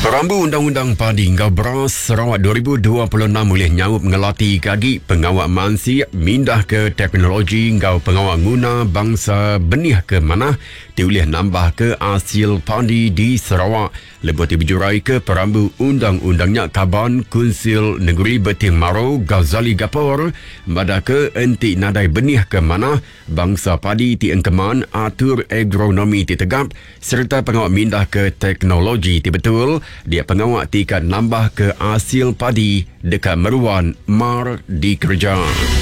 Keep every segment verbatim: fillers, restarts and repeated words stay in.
Perambu Undang-Undang Padi Ngau Beras Sarawak dua ribu dua puluh enam boleh nyawut mengelati kaki pengawal mansi mindah ke teknologi ngau pengawal guna bangsa benih ke mana diulih nambah ke hasil padi di Sarawak. Lebih dibijurai ke perambu Undang-Undangnya Kaban Kunsil Negeri Beting Maro Ghazali Gapor mada ke enti nadai benih ke mana bangsa padi ti engkeman atur agronomi ti tegap serta pengawal mindah ke teknologi ti betul dia pengawal tika nambah ke hasil padi dekat meruan mar di kerja.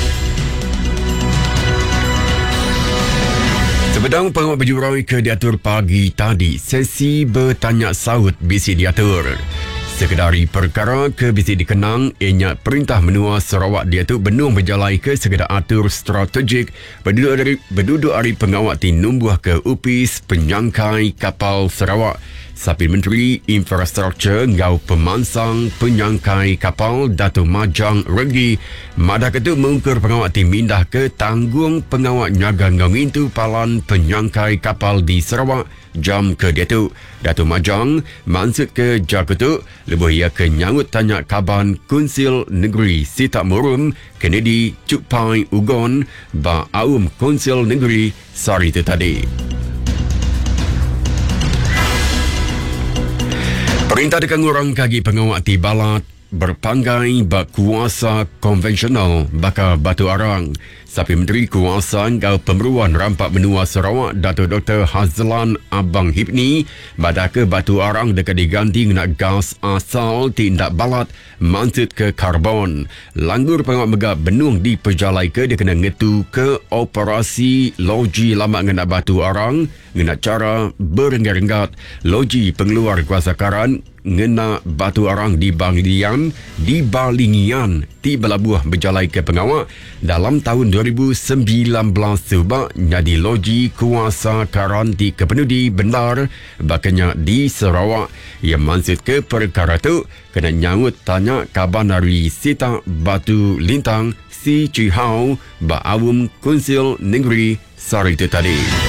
Sebedang pengawal berjurai ke diatur pagi tadi, sesi bertanya saut bisi diatur. Sekedari perkara ke bisi dikenang, ianya perintah menua Sarawak dia tu benung berjalai ke sekedar atur strategik berduduk dari berduduk hari pengawal ti numbuh ke upis penyangkai kapal Sarawak. Sapin Menteri Infrastruktur ngau pemansang penyangkai kapal Dato' Majang Regi madah ketuk mengungkur pengawal ti mindah ke tanggung pengawal nyaga ngau ngintu palan penyangkai kapal di Sarawak jam ke dia tu. Dato' Majang maksud ke jar ketuk lebih ia ke nyangut tanya Kaban Kunsil Negeri Sitak Murum Kennedy Cukpai Ugon ba Aum Kunsil Negeri Sari tu tadi. Perintah dekat ngurang kaki pengawal ti balat berpanggai bak kuasa konvensional bakal Batu Arang. Sapi Menteri Kuasa Ngau Pemeruan Rampak Benua Sarawak Dato' Doktor Hazlan Abang Hipni badak ke Batu Arang dekat diganti dengan gas asal tindak balat mansut ke karbon. Langgur pengawal megap benung di perjalai ke dia kena ngetu ke operasi loji lama ngena Batu Arang ngena cara berenggat-enggat loji pengeluar kuasa karan ngena Batu Arang di Banglian di Balingian ti belabuh berjalai ke pengawal dalam tahun dua ribu sembilan belas sebab jadi loji kuasa karan di Kepenudi Bendar bakanya di Sarawak yang maksud ke perkara tu kena nyawut tanya Kaban Hari Sitak Batu Lintang Si Cihau ba Awum Kunsil Negeri Sari itu tadi.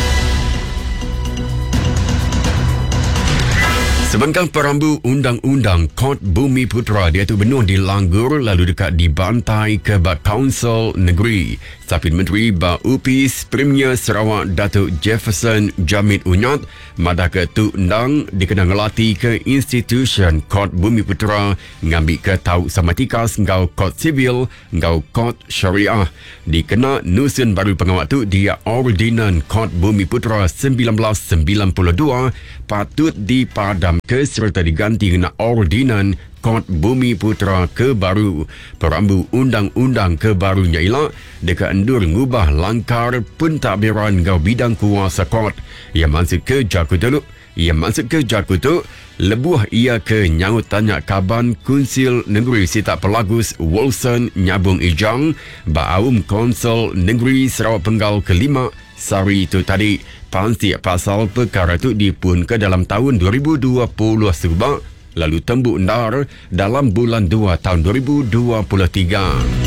Sebengkang perambu Undang-Undang Kod Bumi Putra dia tu benuh dilanggur lalu dekat dibantai ke Bak Kaunsil Negeri. Sapin Menteri Ba Upis Premier Sarawak Datuk Jefferson Jamit Unyat madah ke tu undang dikenang ngelati ke institution Kod Bumi Putra ngambil ke tau samatikas ngau Kod Sivil ngau Kod Syariah. Dikena nusun baru pengawal tu dia Ordinan Kod Bumi Putra sembilan belas sembilan puluh dua patut dipadam ke serta diganti dengan Ordinan Kod Bumi Putra kebaru. Perambu Undang-Undang kebarunya ialah dekat endur ngubah langkar pentadbiran ngau bidang kuasa kod. Yang maksud ke jakutu Yang maksud ke jakutu lebuh ia ke nyangut tanya Kaban Kunsil Negeri Sitak Pelagus Wilson Nyabung Ijang ba Aum Konsul Negeri Sarawak Penggal kelima Sari itu tadi. Pasti pasal perkara itu dipun ke dalam tahun dua ribu dua puluh sebab lalu tembuk ndar dalam bulan dua tahun dua ribu dua puluh tiga.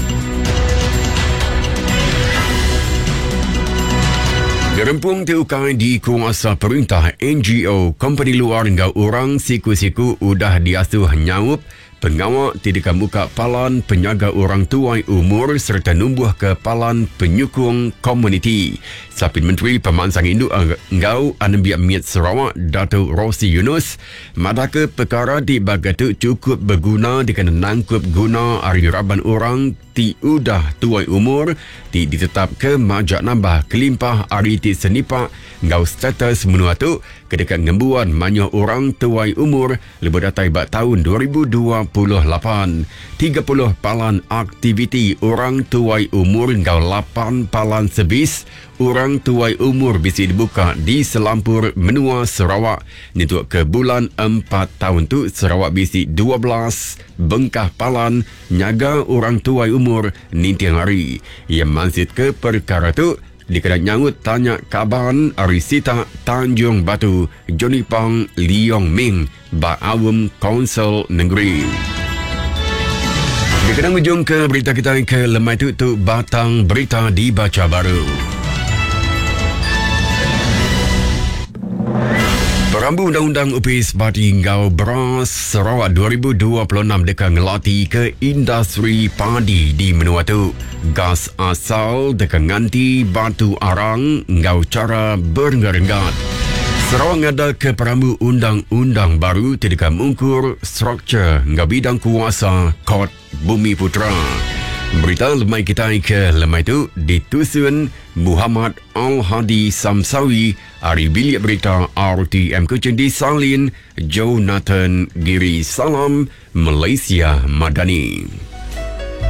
Gerempung diukai di kuasa perintah N G O company luar ngau orang siku-siku udah diasuh nyawup pengawal tidak muka palan penyaga orang tuai umur serta numbuh ke palan penyukung komuniti. Sapin Menteri Pemansang Induk Ngau Anambiak Miat Sarawak Dato' Rosi Yunus madah ke perkara di bagatu cukup berguna dikena nangkup guna hari raban orang ti udah tuai umur ti ditetap ke majak nambah kelimpah hari ti senipak ngau status menua tu kedekat ngembuan manyoh orang tuai umur lebih datai bak tahun dua ribu dua puluh lapan. tiga puluh palan aktiviti orang tuai umur ngau lapan palan sebis orang tuai umur bisi dibuka di selampur menua Sarawak. Nituk ke bulan empat tahun tu Sarawak bisi dua belas bengkah palan nyaga orang tuai umur nintiang hari. Yang maksud ke perkara tu dikena nyangut tanya Kaban Arisita Tanjung Batu Johnny Pang Leong Ming ba Awum Konsul Negeri. Dikena ujung ke berita kita ke lemai tutup batang berita dibaca baru. Perambu Undang-Undang Upis Bati Ngau Beras Sarawak dua ribu dua puluh enam dekat ngelati ke industri padi di Menuatu. Gas asal dekat nganti batu arang ngau cara berenggat-enggat. Sarawak ada ke perambu undang-undang baru tidak mengukur struktur ngau bidang kuasa Kod Bumi Putra. Berita lemai kita ke lemai itu ditusun Muhammad Al-Hadi Samsawi, Ari Bilik Berita R T M Kuching Salin, Jonathan Giri Salam, Malaysia Madani.